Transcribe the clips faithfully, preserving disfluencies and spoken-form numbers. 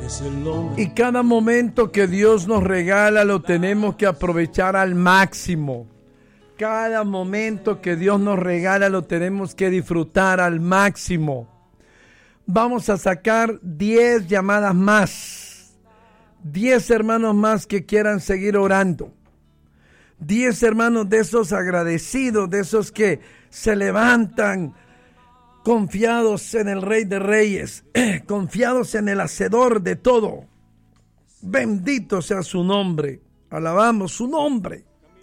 Y cada momento que Dios nos regala lo tenemos que aprovechar al máximo. Cada momento que Dios nos regala lo tenemos que disfrutar al máximo. Vamos a sacar diez llamadas más. diez hermanos más que quieran seguir orando. diez hermanos de esos agradecidos, de esos que se levantan confiados en el Rey de Reyes, confiados en el Hacedor de todo. Bendito sea su nombre. Alabamos su nombre.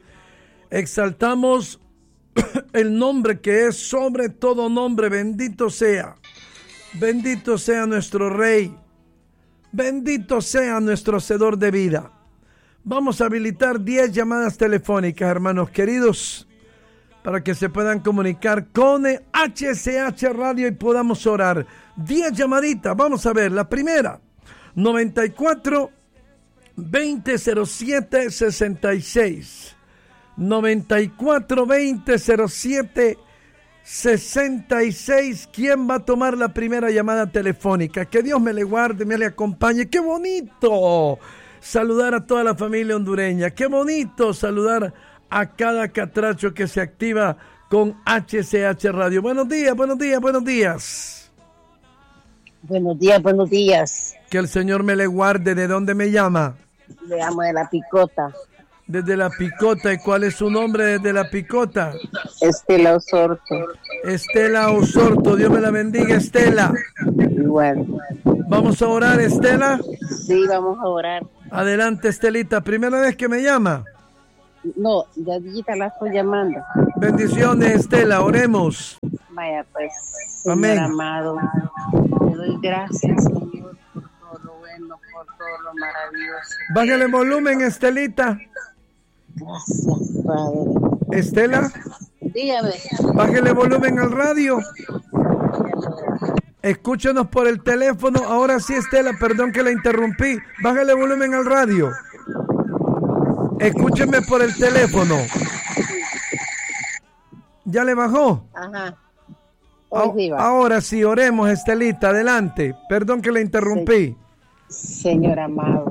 Exaltamos el nombre que es sobre todo nombre. Bendito sea. Bendito sea nuestro Rey. Bendito sea nuestro Hacedor de vida. Vamos a habilitar diez llamadas telefónicas, hermanos queridos, para que se puedan comunicar con H C H Radio y podamos orar. diez llamaditas. Vamos a ver. La primera, noventa y cuatro, veinte, cero siete, sesenta y seis. noventa y cuatro, veinte, cero siete, sesenta y seis. ¿Quién va a tomar la primera llamada telefónica? Que Dios me le guarde, me le acompañe. ¡Qué bonito saludar a toda la familia hondureña! ¡Qué bonito saludar a cada catracho que se activa con H C H Radio! Buenos días, buenos días, buenos días. Buenos días, buenos días. Que el Señor me le guarde. ¿De dónde me llama? Le llamo de La Picota. Desde La Picota. ¿Y cuál es su nombre desde La Picota? Estela Osorto. Estela Osorto. Dios me la bendiga, Estela. Igual. ¿Vamos a orar, Estela? Sí, vamos a orar. Adelante, Estelita. ¿Primera vez que me llama? No, ya ahorita la estoy llamando. Bendiciones, Estela. Oremos. Vaya, pues, Señor Amén. amado, te doy gracias, Señor, por todo lo bueno, por todo lo maravilloso. Bájale volumen, Estelita. Gracias, Padre. Estela, Dígame. bájale volumen al radio. Escúchenos por el teléfono. Ahora sí, Estela, perdón que la interrumpí. Bájale volumen al radio. Escúcheme por el teléfono. ¿Ya le bajó? Ajá. A- Hoy va. ahora sí, oremos, Estelita. Adelante. Perdón que la interrumpí. Señor amado,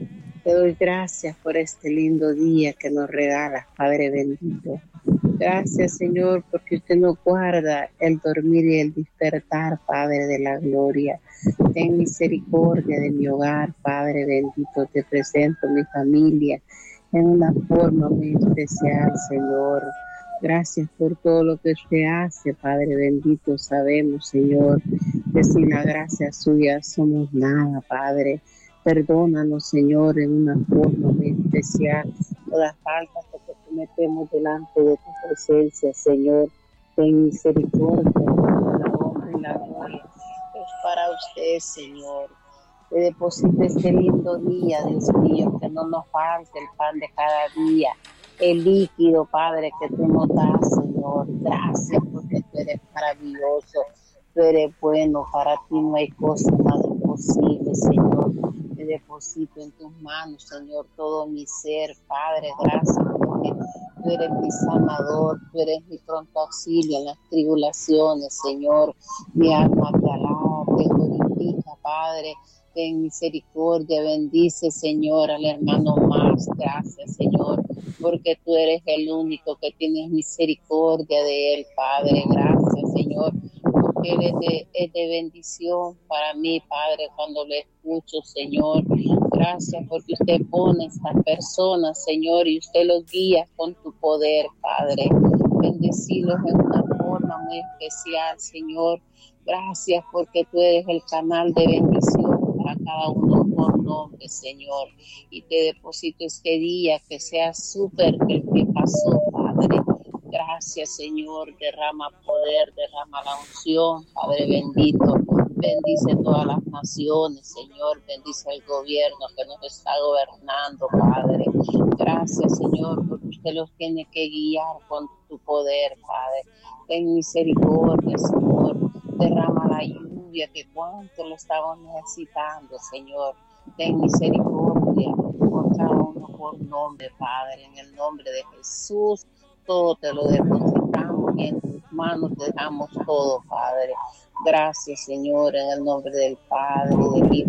te doy gracias por este lindo día que nos regalas, Padre bendito. Gracias, Señor, porque usted nos guarda el dormir y el despertar, Padre de la gloria. Ten misericordia de mi hogar, Padre bendito. Te presento mi familia en una forma muy especial, Señor. Gracias por todo lo que usted hace, Padre bendito. Sabemos, Señor, que sin la gracia suya somos nada, Padre. Perdónanos, Señor, en una forma muy especial todas las faltas que te cometemos delante de tu presencia, Señor. Ten misericordia, la honra y la gloria es para usted, Señor. Te deposito este lindo día, Dios mío, que no nos falte el pan de cada día, el líquido, Padre, que tú nos das, Señor. Gracias porque tú eres maravilloso, tú eres bueno, para ti no hay cosa más imposible, Señor. Te deposito en tus manos, Señor, todo mi ser, Padre. Gracias porque tú eres mi sanador, tú eres mi pronto auxilio en las tribulaciones, Señor. Mi alma te alaba, te glorifica, Padre. Ten misericordia, bendice, Señor, al hermano más. Gracias, Señor, porque tú eres el único que tienes misericordia de él, Padre. Gracias, Señor, porque eres de, es de bendición para mí, Padre, cuando lo escucho, Señor. Gracias porque usted pone a estas personas, Señor, y usted los guía con tu poder, Padre. Bendecilos en una forma muy especial, Señor. Gracias porque tú eres el canal de bendición para cada uno por nombre, Señor. Y te deposito este día que sea súper que el que pasó, Padre. Gracias, Señor. Derrama poder, derrama la unción, Padre bendito. Bendice todas las naciones, Señor. Bendice el gobierno que nos está gobernando, Padre. Gracias, Señor, porque usted los tiene que guiar con tu poder, Padre. Ten misericordia, Señor. Derrama la lluvia que cuánto lo estamos necesitando, Señor. Ten misericordia por cada uno por nombre, Padre. En el nombre de Jesús, todo te lo depositamos y en tus manos te damos todo, Padre. Gracias, Señor, en el nombre del Padre, del Hijo y del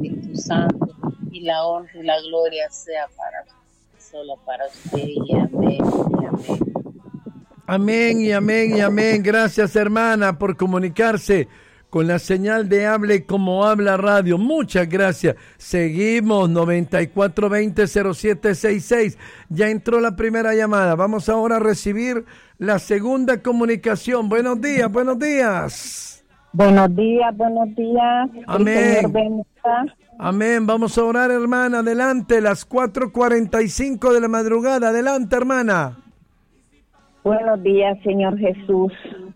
Espíritu Santo, y la honra y la gloria sea para solo para usted, y amén, y amén. Amén y amén y amén. Gracias, hermana, por comunicarse con la señal de Hable Como Habla Radio. Muchas gracias. Seguimos, noventa y cuatro veinte cero siete sesenta y seis. Ya entró la primera llamada. Vamos ahora a recibir la segunda comunicación. Buenos días, buenos días. Buenos días, buenos días. Amén. Amén. Vamos a orar, hermana. Adelante, las cuatro cuarenta y cinco de la madrugada. Adelante, hermana. Buenos días, Señor Jesús.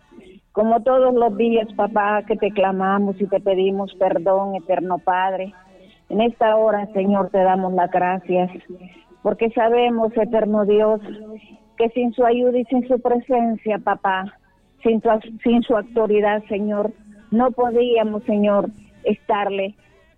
Como todos los días, papá, que te clamamos y te pedimos perdón, eterno Padre. En esta hora, Señor, te damos las gracias, porque sabemos, eterno Dios, que sin su ayuda y sin su presencia, papá, sin, tu, sin su autoridad, Señor, no podíamos, Señor, estarle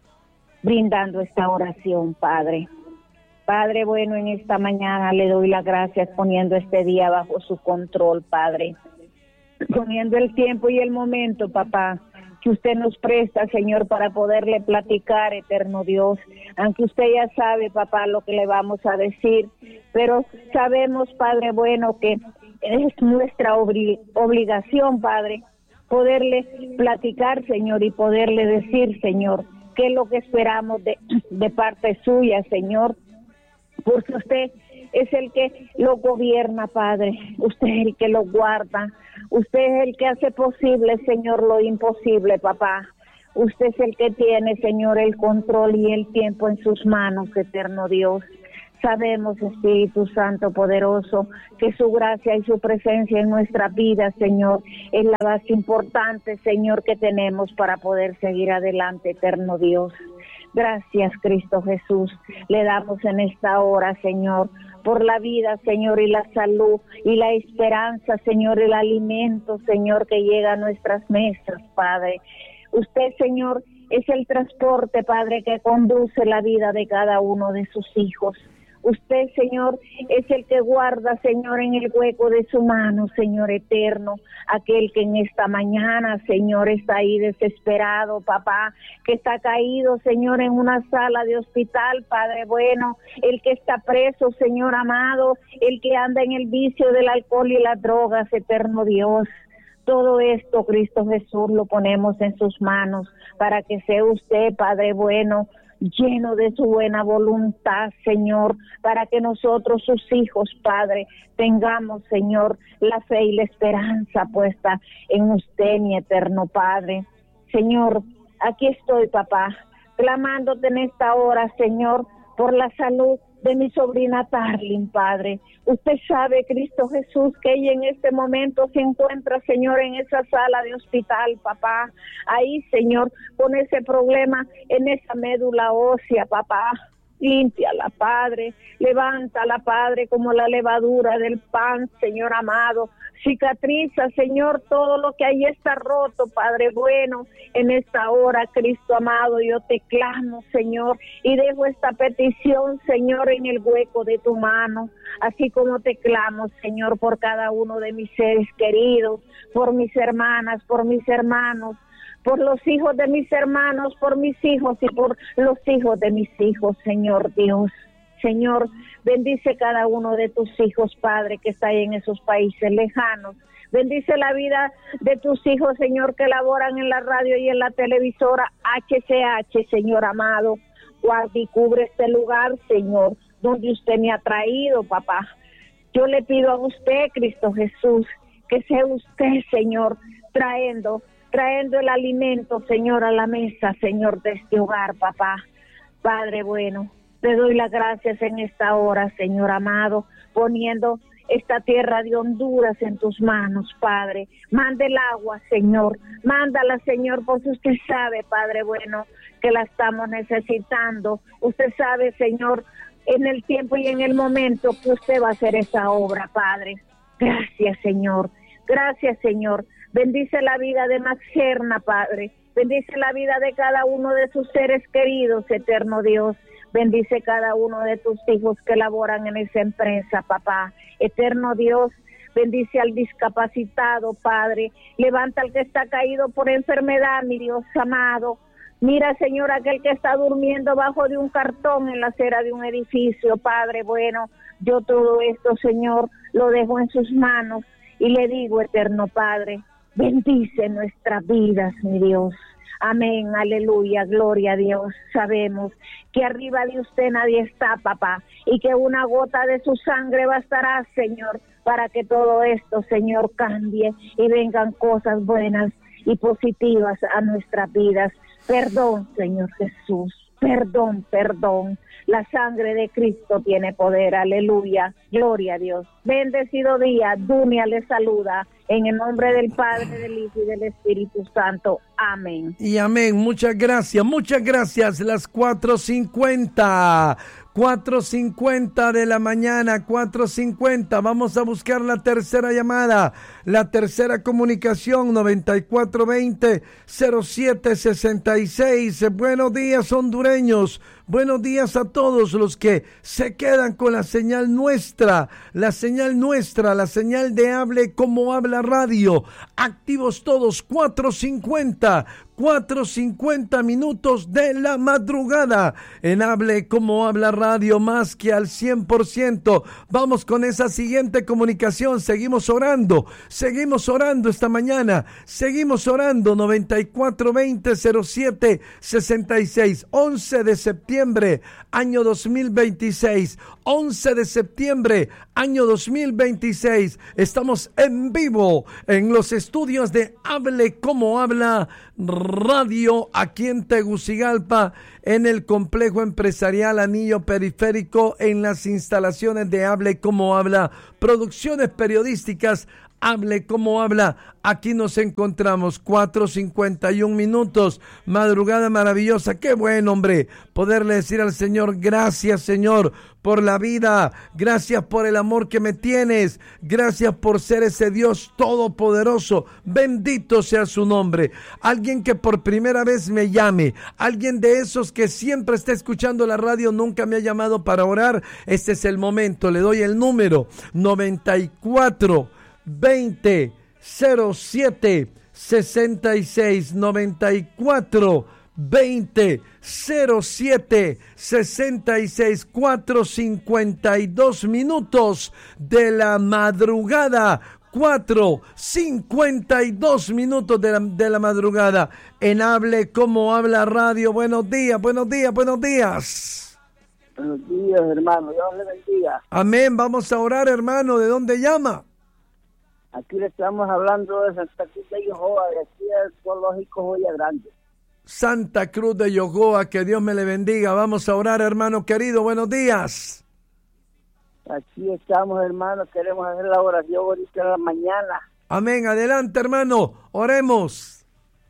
brindando esta oración, Padre. Padre, bueno, en esta mañana le doy las gracias poniendo este día bajo su control, Padre. Poniendo el tiempo y el momento, papá, que usted nos presta, Señor, para poderle platicar, eterno Dios. Aunque usted ya sabe, papá, lo que le vamos a decir, pero sabemos, Padre bueno, que es nuestra obli- obligación, Padre, poderle platicar, Señor, y poderle decir, Señor, qué es lo que esperamos de, de parte suya, Señor. Porque usted es el que lo gobierna, Padre. Usted es el que lo guarda. Usted es el que hace posible, Señor, lo imposible, papá. Usted es el que tiene, Señor, el control y el tiempo en sus manos, eterno Dios. Sabemos, Espíritu Santo poderoso, que su gracia y su presencia en nuestra vida, Señor, es la base importante, Señor, que tenemos para poder seguir adelante, eterno Dios. Gracias, Cristo Jesús. Le damos en esta hora, Señor, por la vida, Señor, y la salud, y la esperanza, Señor, el alimento, Señor, que llega a nuestras mesas, Padre. Usted, Señor, es el transporte, Padre, que conduce la vida de cada uno de sus hijos. Usted, Señor, es el que guarda, Señor, en el hueco de su mano, Señor eterno, aquel que en esta mañana, Señor, está ahí desesperado, papá, que está caído, Señor, en una sala de hospital, Padre bueno, el que está preso, Señor amado, el que anda en el vicio del alcohol y las drogas, eterno Dios. Todo esto, Cristo Jesús, lo ponemos en sus manos para que sea usted, Padre bueno, lleno de su buena voluntad, Señor, para que nosotros, sus hijos, Padre, tengamos, Señor, la fe y la esperanza puesta en usted, mi eterno Padre. Señor, aquí estoy, papá, clamándote en esta hora, Señor, por la salud de mi sobrina Tarlin, Padre. Usted sabe, Cristo Jesús, que ella en este momento se encuentra, Señor, en esa sala de hospital, papá. Ahí, Señor, con ese problema en esa médula ósea, papá. Límpiala, Padre, levántala, Padre, como la levadura del pan, Señor amado. Cicatriza, Señor, todo lo que ahí está roto, Padre bueno. En esta hora, Cristo amado, yo te clamo, Señor, y dejo esta petición, Señor, en el hueco de tu mano. Así como te clamo, Señor, por cada uno de mis seres queridos, por mis hermanas, por mis hermanos, por los hijos de mis hermanos, por mis hijos y por los hijos de mis hijos, Señor Dios. Señor, bendice cada uno de tus hijos, Padre, que está ahí en esos países lejanos. Bendice la vida de tus hijos, Señor, que laboran en la radio y en la televisora H C H, Señor amado. Guarda y cubre este lugar, Señor, donde usted me ha traído, papá. Yo le pido a usted, Cristo Jesús, que sea usted, Señor, trayendo trayendo el alimento, Señor, a la mesa, Señor, de este hogar, papá. Padre bueno, te doy las gracias en esta hora, Señor amado, poniendo esta tierra de Honduras en tus manos, Padre. Manda el agua, Señor, mándala, Señor, porque usted sabe, Padre bueno, que la estamos necesitando. Usted sabe, Señor, en el tiempo y en el momento que usted va a hacer esa obra, Padre. Gracias, Señor. Gracias, Señor. Bendice la vida de Maxerna, Padre. Bendice la vida de cada uno de sus seres queridos, eterno Dios. Bendice cada uno de tus hijos que laboran en esa empresa, papá. Eterno Dios, bendice al discapacitado, Padre. Levanta al que está caído por enfermedad, mi Dios amado. Mira, Señor, aquel que está durmiendo bajo de un cartón en la acera de un edificio, Padre, bueno, yo todo esto, Señor, lo dejo en sus manos y le digo, eterno Padre, bendice nuestras vidas, mi Dios. Amén, aleluya, gloria a Dios. Sabemos que arriba de usted nadie está, papá, y que una gota de su sangre bastará, Señor, para que todo esto, Señor, cambie y vengan cosas buenas y positivas a nuestras vidas. Perdón, Señor Jesús, perdón, perdón. La sangre de Cristo tiene poder, aleluya, gloria a Dios. Bendecido día, Dunia le saluda, en el nombre del Padre, del Hijo y del Espíritu Santo. Amén. Y amén, muchas gracias, muchas gracias. Las cuatro cincuenta, cuatro cincuenta de la mañana, cuatro cincuenta. Vamos a buscar la tercera llamada, la tercera comunicación, noventa y cuatro veinte, cero siete sesenta y seis. Buenos días, hondureños. Buenos días a todos los que se quedan con la señal nuestra, la señal nuestra, la señal de Hable Como Habla Radio. Activos todos, cuatro cincuenta, cuatro cincuenta minutos de la madrugada en Hable Como Habla Radio, más que al cien por ciento. Vamos con esa siguiente comunicación, seguimos orando, seguimos orando esta mañana, seguimos orando. Noventa y cuatro veinte, cero siete sesenta y seis, once de septiembre, año dos mil veintiséis, once de septiembre, año dos mil veintiséis. Estamos en vivo en los estudios de Hable Como Habla Radio, aquí en Tegucigalpa, en el complejo empresarial Anillo Periférico, en las instalaciones de Hable Como Habla, producciones periodísticas. Hable Como Habla, aquí nos encontramos, cuatro cincuenta y un minutos, madrugada maravillosa. Qué bueno, hombre, poderle decir al Señor, gracias, Señor, por la vida, gracias por el amor que me tienes, gracias por ser ese Dios todopoderoso, bendito sea su nombre. Alguien que por primera vez me llame, alguien de esos que siempre está escuchando la radio, nunca me ha llamado para orar, este es el momento. Le doy el número, noventa y cuatro veinte, cero siete sesenta y seis, noventa y cuatro veinte, cero siete sesenta y seis, cuatro cincuenta y dos minutos de la madrugada, cuatro cincuenta y dos minutos de la, de la madrugada en Hable Como Habla Radio. Buenos días, buenos días, buenos días. Buenos días, hermano, Dios le bendiga. Amén, vamos a orar, hermano. ¿De dónde llama? Aquí le estamos hablando de Santa Cruz de Yojoa, de aquí del zoológico Joya Grande. Santa Cruz de Yojoa, que Dios me le bendiga. Vamos a orar, hermano querido. Buenos días. Aquí estamos, hermano. Queremos hacer la oración ahorita en la mañana. Amén. Adelante, hermano. Oremos.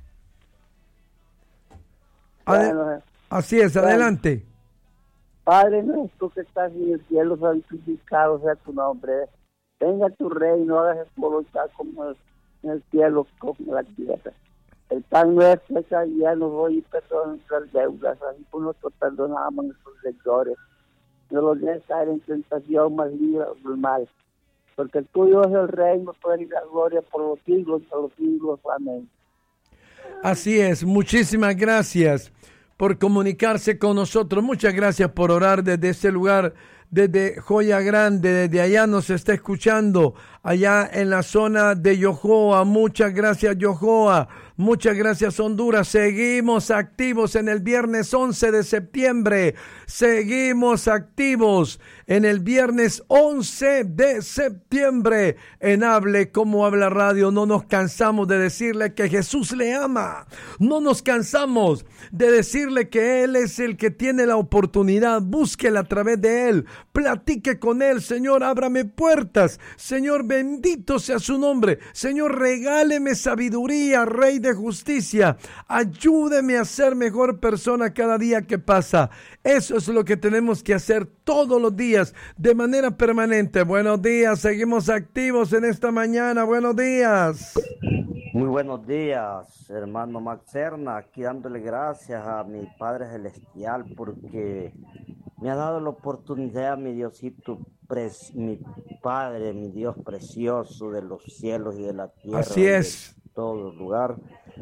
Ade- bueno, así es, bueno. Adelante. Padre nuestro que estás en el cielo, santificado sea tu nombre. Venga tu reino, hagas tu voluntad como en el cielo, como en la tierra. El pan nuestro es ya nos hoy y perdona nuestras deudas, así como nosotros perdonamos a nuestros lectores. No los dejes caer en tentación, mas líbranos del mal. Porque el tuyo es el reino, poder y la gloria por los siglos, por los siglos. Amén. Así es, muchísimas gracias por comunicarse con nosotros. Muchas gracias por orar desde ese lugar, desde Joya Grande, desde allá nos está escuchando, allá en la zona de Yojoa. Muchas gracias, Yojoa. Muchas gracias, Honduras. Seguimos activos en el viernes once de septiembre. Seguimos activos en el viernes once de septiembre en Hable Como Habla Radio. No nos cansamos de decirle que Jesús le ama. No nos cansamos de decirle que Él es el que tiene la oportunidad. Búsquela a través de Él. Platique con Él. Señor, ábrame puertas. Señor, bendito sea su nombre. Señor, regáleme sabiduría, Rey de justicia. Ayúdeme a ser mejor persona cada día que pasa. Eso es lo que tenemos que hacer todos los días, de manera permanente. Buenos días, seguimos activos en esta mañana. Buenos días. Muy buenos días, hermano Maxerna, aquí dándole gracias a mi Padre Celestial porque me ha dado la oportunidad, mi Diosito, pres, mi Padre, mi Dios precioso de los cielos y de la tierra. Así es. De todo lugar,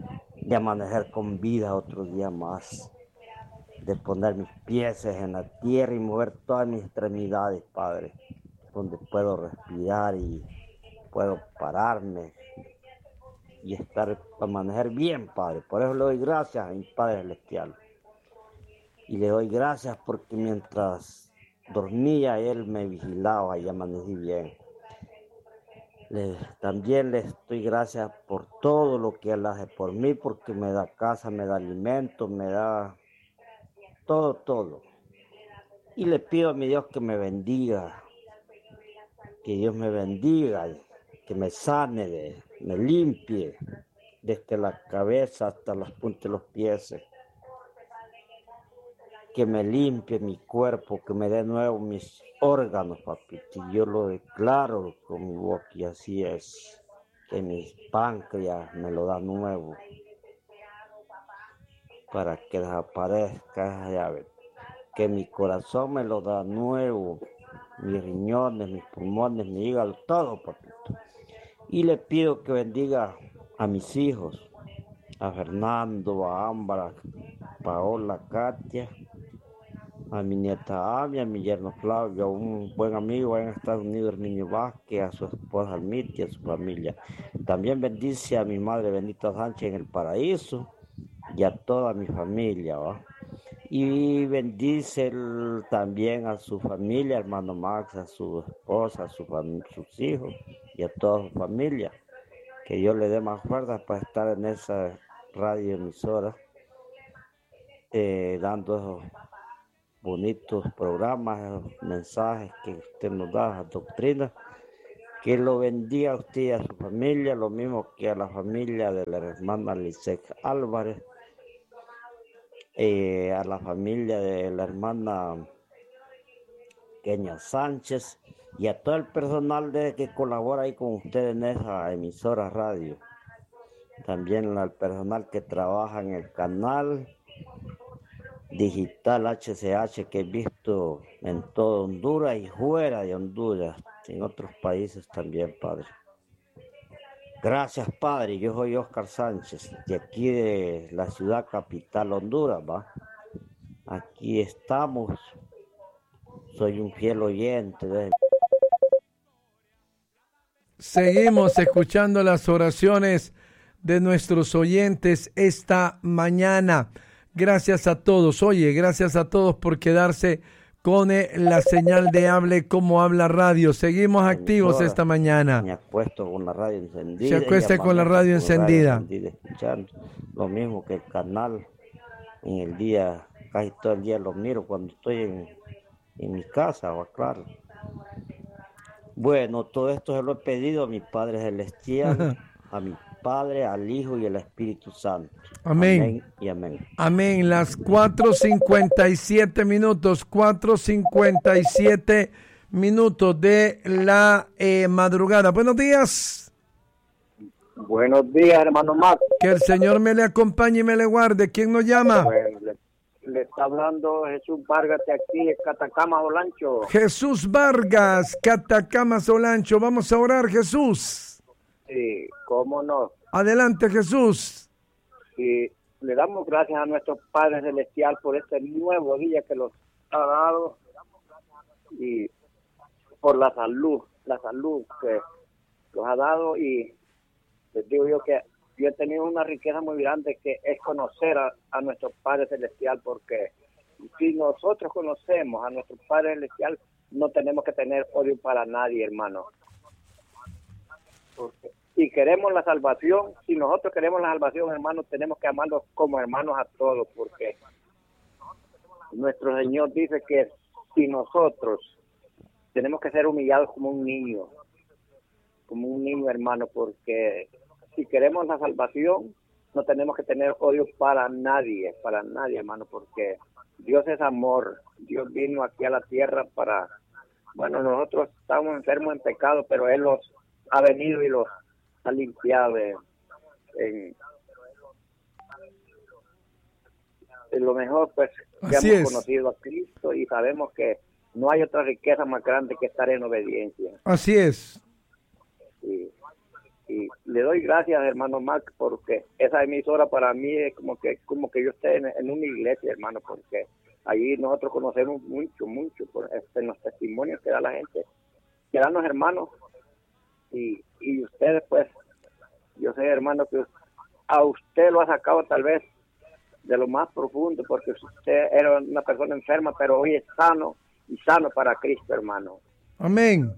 de amanecer con vida otro día más, de poner mis pies en la tierra y mover todas mis extremidades, Padre, donde puedo respirar y puedo pararme y estar, amanecer bien, Padre. Por eso le doy gracias a mi Padre Celestial. Y le doy gracias porque mientras dormía Él me vigilaba y amanecí bien. Le, también le doy gracias por todo lo que Él hace por mí, porque me da casa, me da alimento, me da todo, todo. Y le pido a mi Dios que me bendiga, que Dios me bendiga, que me sane, de, me limpie desde la cabeza hasta las puntas de los pies, que me limpie mi cuerpo, que me dé nuevo mis órganos, papito. Y yo lo declaro con mi boca y así es, que mi páncreas me lo da nuevo para que desaparezca esa llave, que mi corazón me lo da nuevo, mis riñones, mis pulmones, mi hígado, todo, papito. Y le pido que bendiga a mis hijos, a Fernando, a Ámbar, a Paola, a Katia, a mi nieta Ami, a mi yerno Claudio, a un buen amigo en Estados Unidos, el niño Vázquez, a su esposa Almiti, a su familia. También bendice a mi madre Benita Sánchez en el paraíso y a toda mi familia, ¿va? Y bendice el, también a su familia, hermano Max, a su esposa, a su fam- sus hijos y a toda su familia. Que Dios le dé más fuerzas para estar en esa radio emisora, eh, dando esos bonitos programas, esos mensajes que usted nos da, esas doctrinas. Que lo bendiga a usted y a su familia, lo mismo que a la familia de la hermana Lisek Álvarez, eh, a la familia de la hermana Kenia Sánchez y a todo el personal de, que colabora ahí con ustedes en esa emisora radio. También al personal que trabaja en el canal digital H C H que he visto en todo Honduras y fuera de Honduras, en otros países también, Padre. Gracias, Padre. Yo soy Oscar Sánchez, de aquí de la ciudad capital Honduras, ¿va? Aquí estamos. Soy un fiel oyente de... Seguimos escuchando las oraciones de nuestros oyentes esta mañana. Gracias a todos. Oye, gracias a todos por quedarse con eh, la señal de Hable Como Habla Radio. Seguimos activos esta mañana. Me acuesto con la radio encendida. Se acuesta con la radio encendida. radio encendida. Escuchando lo mismo que el canal. En el día, casi todo el día lo miro cuando estoy en, en mi casa, va claro. Bueno, todo esto se lo he pedido a mi Padre Celestial, a mi Padre, al Hijo y al Espíritu Santo. Amén. Amén y amén. Amén. Las cuatro cincuenta y siete minutos, cuatro cincuenta y siete minutos de la eh, madrugada. Buenos días. Buenos días, hermano Max. Que el Señor me le acompañe y me le guarde. ¿Quién nos llama? Bueno, le, le está hablando Jesús Vargas de aquí, de Catacama, Olancho. Jesús Vargas, Catacama, Olancho. Vamos a orar, Jesús. Sí, cómo no. Adelante, Jesús. Y le damos gracias a nuestro Padre Celestial por este nuevo día que nos ha dado y por la salud, la salud que nos ha dado. Y les digo yo que yo he tenido una riqueza muy grande que es conocer a, a nuestro Padre Celestial, porque si nosotros conocemos a nuestro Padre Celestial, no tenemos que tener odio para nadie, hermano. Porque si queremos la salvación, si nosotros queremos la salvación, hermanos, tenemos que amarlos como hermanos a todos, porque nuestro Señor dice que si nosotros tenemos que ser humillados como un niño, como un niño, hermano, porque si queremos la salvación, no tenemos que tener odio para nadie, para nadie, hermano, porque Dios es amor. Dios vino aquí a la tierra para, bueno, nosotros estamos enfermos en pecado, pero Él los ha venido y los ha limpiado en, en, en lo mejor, pues ya Así hemos es. conocido a Cristo y sabemos que no hay otra riqueza más grande que estar en obediencia. Así es. Y, y le doy gracias, hermano Max, porque esa emisora para mí es como que como que yo esté en, en una iglesia, hermano, porque ahí nosotros conocemos mucho, mucho, por este, en los testimonios que da la gente, que dan los hermanos, y, y ustedes, pues, yo sé, hermano, que a usted lo ha sacado tal vez de lo más profundo, porque usted era una persona enferma, pero hoy es sano, y sano para Cristo, hermano. Amén.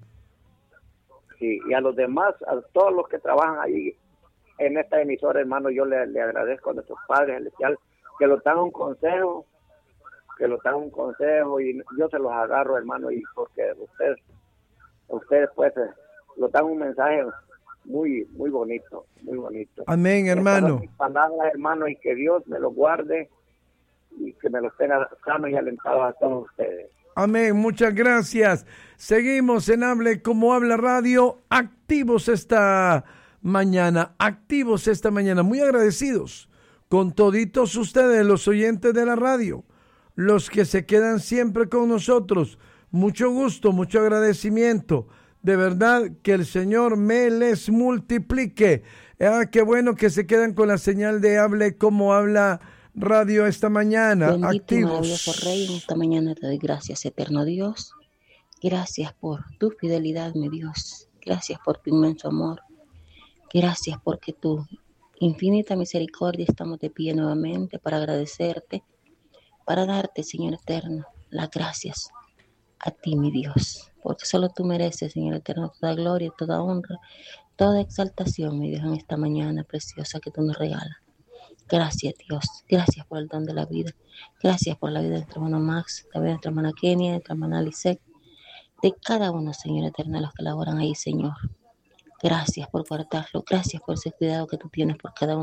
Sí, y a los demás, a todos los que trabajan ahí en esta emisora, hermano, yo le, le agradezco a nuestros padres celestiales que lo dan un consejo, que lo dan un consejo, y yo se los agarro, hermano, y porque ustedes, ustedes pues, lo dan un mensaje muy, muy bonito, muy bonito. Amén, hermano. Mis palabras, hermano, y que Dios me los guarde y que me los tenga sanos y alentados a todos ustedes. Amén, muchas gracias. Seguimos en Hable Como Habla Radio, activos esta mañana, activos esta mañana, muy agradecidos con toditos ustedes, los oyentes de la radio, los que se quedan siempre con nosotros. Mucho gusto, mucho agradecimiento. De verdad que el Señor me les multiplique. Ah, qué bueno que se quedan con la señal de Hable Como Habla Radio esta mañana. Bendito activos. y maravilloso Rey, en esta mañana te doy gracias, eterno Dios. Gracias por tu fidelidad, mi Dios. Gracias por tu inmenso amor. Gracias porque tu infinita misericordia estamos de pie nuevamente para agradecerte, para darte, Señor eterno, las gracias a ti, mi Dios. Porque solo tú mereces, Señor eterno, toda gloria, toda honra, toda exaltación, mi Dios, en esta mañana preciosa que tú nos regalas. Gracias, Dios. Gracias por el don de la vida. Gracias por la vida de nuestro hermano Max, la vida de nuestra hermana Kenia, de nuestra hermana Lisette, de cada uno, Señor eterno, los que laboran ahí, Señor. Gracias por guardarlo. Gracias por ese cuidado que tú tienes por cada uno.